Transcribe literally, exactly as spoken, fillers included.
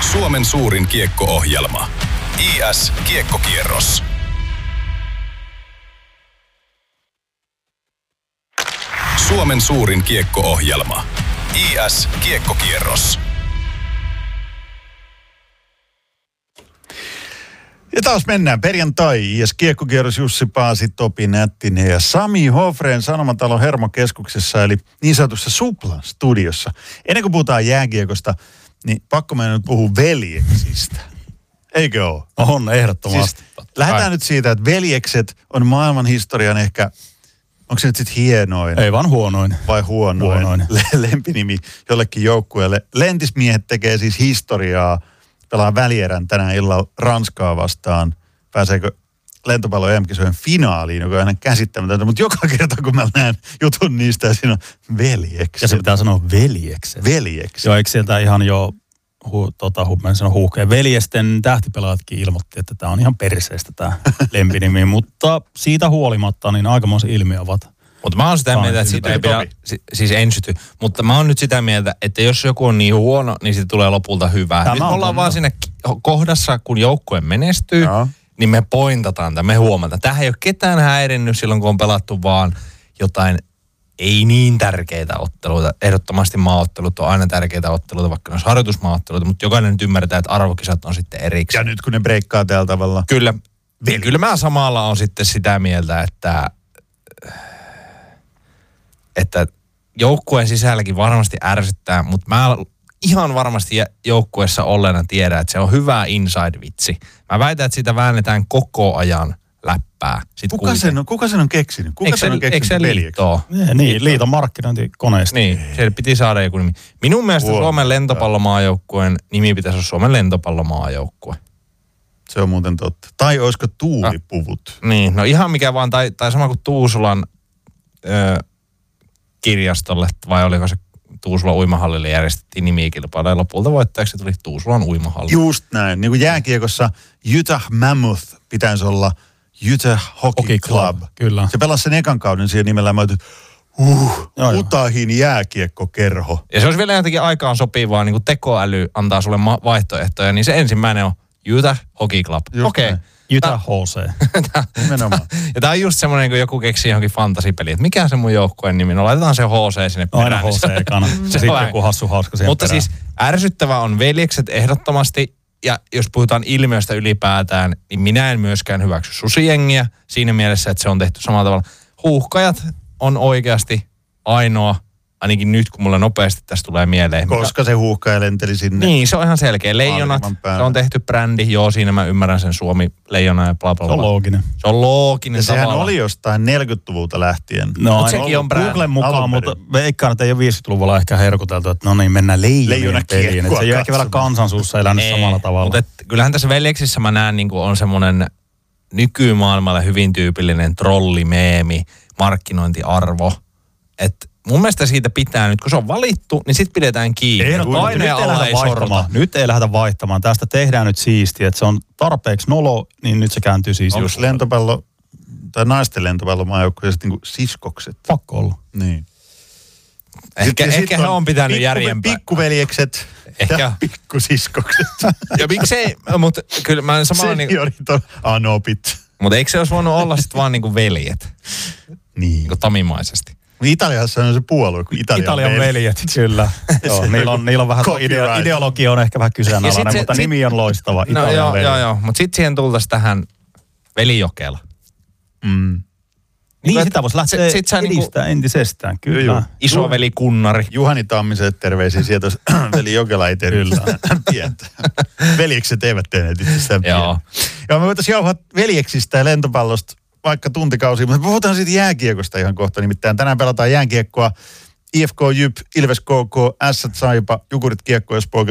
Suomen suurin kiekko-ohjelma. I S Kiekkokierros. Suomen suurin kiekko-ohjelma. I S Kiekkokierros. Ja taas mennään perjantai. I S Kiekkokierros Jussi Paasi, Topi Nättinen ja Sami Hofreen Sanomatalon Hermokeskuksessa, eli niin sanotussa Suplan studiossa. Ennen kuin puhutaan jääkiekosta, niin pakko meidän nyt puhua veljeksistä. Eikö ole? On, ehdottomasti. Siis lähdetään nyt siitä, että veljekset on maailman historian ehkä, onko se nyt sitten hienoin? Ei vaan huonoin. Vai huonoin? Huonoin. Lempinimi jollekin joukkueelle. Lentismiehet tekee siis historiaa. Pelaa välierän tänään illalla Ranskaa vastaan. Pääseekö lentopallo E M-kisojen finaaliin, joka on aina käsittämätöntä. Mutta joka kerta, kun mä näen jutun niistä, siinä on veljekset. Ja se pitää sanoa veljekset. Veljekset. Joo, eikö sieltä ihan jo, hu, tota, hu, mä en sano huuhkeen. Veljesten tähtipelaatkin ilmoitti, että tämä on ihan perseestä tämä lempinimi. Mutta siitä huolimatta, niin aikamoisen ilmiö ovat. Mutta mä oon sitä mieltä, että siitä ei pidä, siis en syty, mutta mä oon nyt sitä mieltä, että jos joku on niin huono, niin siitä tulee lopulta hyvää. Tämä nyt me ollaan vaan siinä kohdassa, kun joukkue menestyy, Jaa. niin me pointataan tämä, me huomataan. Tämähän ei ole ketään häirinnyt silloin, kun on pelattu vaan jotain ei niin tärkeitä otteluita. Ehdottomasti maaottelut on aina tärkeitä otteluita, vaikka ne olisi harjoitusmaaotteluita, mutta jokainen nyt ymmärtää, että arvokisat on sitten erikseen. Ja nyt kun ne breikkaa tällä tavalla. Kyllä, niin kyllä mä samalla on sitten sitä mieltä, että että joukkueen sisälläkin varmasti ärsyttää, mutta mä ihan varmasti joukkueessa olleena tiedän, että se on hyvä inside-vitsi. Mä väitän, että sitä väännetään koko ajan läppää. Kuka sen, on, kuka sen on keksinyt? Kuka eikö sen on keksinyt? Eikö se liittoa? Niin, liiton markkinointikoneesta. Niin, siellä piti saada joku nimi. Minun mielestä Huom. Suomen lentopallomaajoukkueen nimi pitäisi olla Suomen lentopallomaajoukkue. Se on muuten totta. Tai olisiko Tuulipuvut? Ah, niin, no ihan mikä vaan, tai, tai sama kuin Tuusulan Öö, kirjastolle, vai oliko se Tuusulan uimahallille järjestettiin nimikilpailu, ja lopulta voittajaksi tuli Tuusulan uimahalli. Just näin. Niin kuin jääkiekossa Utah Mammoth pitäisi olla Utah Hockey, Hockey Club. Club. Kyllä. Se pelasi sen ekan kauden siihen nimellä, mä otin, uh, Utahin jääkiekkokerho. Ja se olisi vielä jotenkin aikaan sopivaa, niin kuin tekoäly antaa sulle ma- vaihtoehtoja, niin se ensimmäinen on Utah Hockey Club. Okei. Okay. Utah H C. Nimenomaan. Ja tää on just semmoinen, kun joku keksii johonkin fantasipeliin, että mikä on se mun joukkueen nimi? No laitetaan se H C sinne perään. Aina H C ekana. Se sitten joku hassu hauska siihen Mutta perään. siis ärsyttävä on veljekset ehdottomasti. Ja jos puhutaan ilmiöstä ylipäätään, niin minä en myöskään hyväksy susijengiä siinä mielessä, että se on tehty samalla tavalla. Huuhkajat on oikeasti ainoa, ainakin nyt kun mulle nopeasti tästä tulee mieleen. Koska se huuhkaja lenteli sinne. Niin, se on ihan selkeä. Leijonat, se on tehty brändi. Joo, siinä mä ymmärrän sen Suomi, leijona ja bla bla bla. Se on looginen. Se on looginen ja sehän tavalla. oli jostain neljäkymmentäluvulta lähtien. No, mutta sekin on brändi. Googlen mukaan, mutta veikkaan, että ei ole viisikymmentäluvulla ehkä herkuteltu, että no niin, mennään leijonien peliin. Että se ei ole ehkä vielä kansansuussa elänyt ei, samalla tavalla. Mutta et, kyllähän tässä veljeksissä mä näen, niin kuin on semmoinen nykymaailmalle hyvin tyypillinen trollimeemi, markkinointiarvo. Että mun mielestä siitä pitää nyt, kun se on valittu, niin sit pidetään kiinni. Ei, no, nyt, ei ei nyt ei lähdetä vaihtamaan. Tästä tehdään nyt siistiä, että se on tarpeeksi nolo, niin nyt se kääntyy siis onko just. lentopallo, tai naisten lentopallomaajoukkuja sitten niin kuin siskokset? Pakko olla. Niin. Ehkä, sitten ehkä he on pitänyt pikku, järjempää. Pikkuveljekset ehkä. ja pikkusiskokset. Ja miksei, mutta kyllä mä en samalla niin... Seniorit on anopit. Mutta eikö se olisi voinut olla sitten vaan niinku veljet? Niin. Niin kuin tamimaisesti. Italiassa on se puolue, kun Italia Italian on veljet, kyllä. Joo, niillä, on, niillä on vähän, ideo, ideologia on ehkä vähän kyseenalainen, se, mutta sit, nimi on loistava. Italian no joo, veljet. joo, joo. Mutta sitten siihen tultaisiin tähän Veli-Jokela. Mm. Niin, sitä voisi lähteä sit, sit edistää niinku, entisestään, kyllä. kyllä. Isoveli Kunnari. Juhani Tammiset, terveisiä sieltä, Veli-Jokela ei tehnyt pientä. Veljekset eivät tehneet itsestään pientä. Joo. Joo, me voitaisiin jauhaa veljeksistä ja lentopallosta vaikka tuntikausia, mutta puhutaan siitä jääkiekosta ihan kohta. Nimittäin tänään pelataan jääkiekkoa. I F K Jyp, Ilves K K, Ässät Saipa, Jukurit Kiekko Espoo